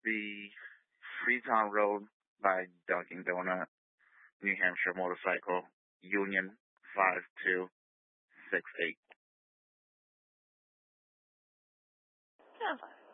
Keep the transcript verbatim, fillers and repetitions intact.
be Freetown Road by Dunkin' Donut, New Hampshire Motorcycle, Union five two six eight. Yeah.